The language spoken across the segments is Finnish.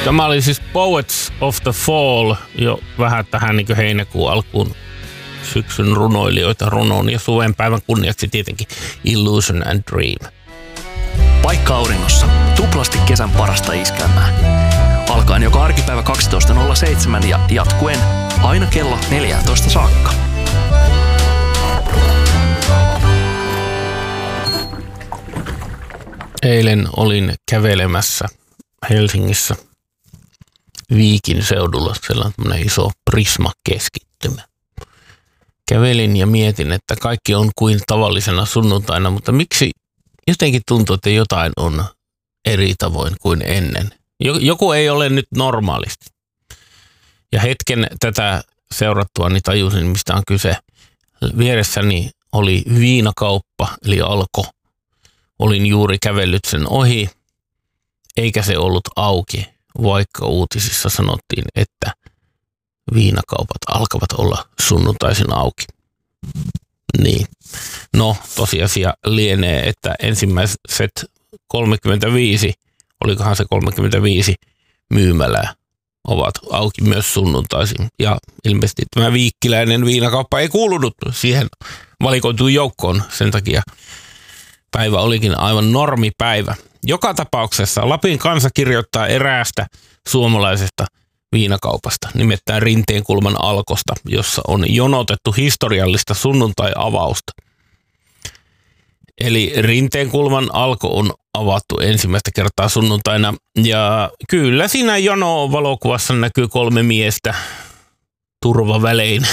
Tämä oli siis Poets of the Fall, jo vähän tähän niin kuin heinäkuun alkuun syksyn runoilijoita runoon ja suven päivän kunniaksi tietenkin Illusion and Dream. Paikka auringossa, tuplasti kesän parasta iskelmää. Alkaen joka arkipäivä 12.07 ja jatkuen aina kello 14 saakka. Eilen olin kävelemässä Helsingissä Viikin seudulla, sellainen iso Prisma-keskittymä. Kävelin ja mietin, että kaikki on kuin tavallisena sunnuntaina, mutta miksi jotenkin tuntuu, että jotain on eri tavoin kuin ennen. Joku ei ole nyt normaalisti. Ja hetken tätä seurattua niin tajusin, mistä on kyse. Vieressäni oli viinakauppa, eli Alko. Olin juuri kävellyt sen ohi, eikä se ollut auki, vaikka uutisissa sanottiin, että viinakaupat alkavat olla sunnuntaisin auki. Niin. No, tosiasia lienee, että ensimmäiset 35, olikohan se 35 myymälää, ovat auki myös sunnuntaisin. Ja ilmeisesti tämä viikkiläinen viinakauppa ei kuulunut siihen valikoituun joukkoon, sen takia päivä olikin aivan normipäivä. Joka tapauksessa Lapin Kansa kirjoittaa eräästä suomalaisesta viinakaupasta, nimittäin Rinteenkulman Alkosta, jossa on jonotettu historiallista sunnuntai-avausta. Eli Rinteenkulman Alko on avattu ensimmäistä kertaa sunnuntaina, ja kyllä siinä jono-valokuvassa näkyy 3 miestä turvavälein,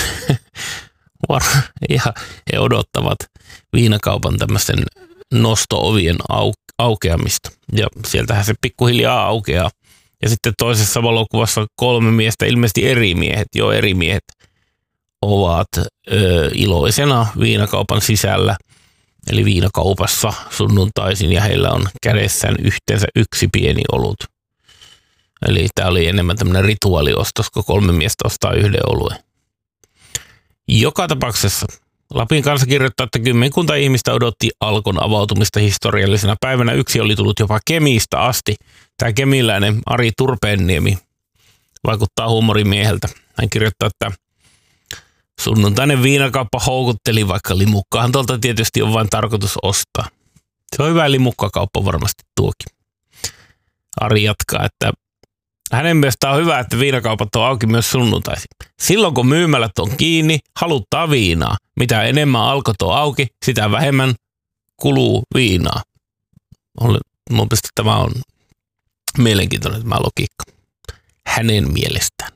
ja he odottavat viinakaupan tämmöisen nosto-ovien aukeamista, ja sieltähän se pikkuhiljaa aukeaa. Ja sitten toisessa valokuvassa 3 miestä, ilmeisesti eri miehet ovat iloisena viinakaupan sisällä, eli viinakaupassa sunnuntaisin, ja heillä on kädessään yhteensä 1 pieni olut. Eli tämä oli enemmän tämmöinen rituaaliostos, kun 3 miestä ostaa 1 oluen. Joka tapauksessa Lapin Kansa kirjoittaa, että 10 ihmistä odotti Alkon avautumista historiallisena päivänä. 1 oli tullut jopa Kemistä asti. Tämä kemiläinen Ari Turpeenniemi vaikuttaa huumorimieheltä. Hän kirjoittaa, että sunnuntainen viinakauppa houkutteli, vaikka limukkaahan tuolta tietysti on vain tarkoitus ostaa. Se on hyvä limukkakauppa varmasti tuokin. Ari jatkaa, että hänen mielestään on hyvä, että viinakaupat on auki myös sunnuntaisin. Silloin kun myymälät on kiinni, haluttaa viinaa. Mitä enemmän Alkot on auki, sitä vähemmän kuluu viinaa. Mun mielestä tämä on mielenkiintoinen tämä logiikka. Hänen mielestään.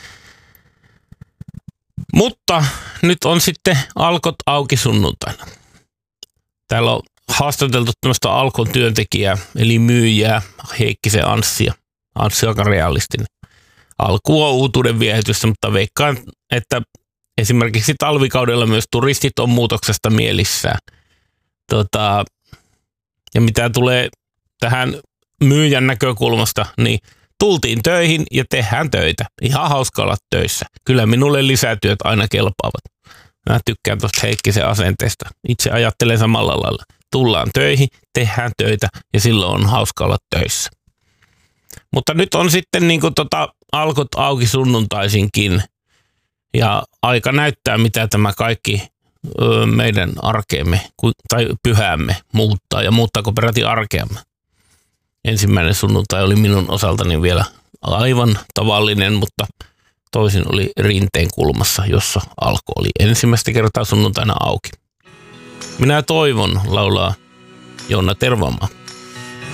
Mutta nyt on sitten Alkot auki sunnuntaina. Täällä on haastateltu tämmöistä Alkon työntekijää, eli myyjää, Heikkisen Anssia. Anssi on aika realistinen. Alku on uutuuden viehitystä, mutta veikkaan, että esimerkiksi talvikaudella myös turistit on muutoksesta mielissään. Ja mitä tulee tähän myyjän näkökulmasta, niin tultiin töihin ja tehdään töitä. Ihan hauska olla töissä. Kyllä minulle lisätyöt aina kelpaavat. Mä tykkään tuosta Heikkisen asenteesta. Itse ajattelen samalla lailla. Tullaan töihin, tehdään töitä ja silloin on hauska olla töissä. Mutta nyt on sitten niin kuin Alkot auki sunnuntaisinkin ja aika näyttää, mitä tämä kaikki meidän arkeemme tai pyhäämme muuttaa ja muuttaako peräti arkeamme. Ensimmäinen sunnuntai oli minun osaltani vielä aivan tavallinen, mutta toisin oli Rinteenkulmassa, jossa Alko oli ensimmäistä kertaa sunnuntaina auki. Minä toivon, laulaa Joona Tervamaa.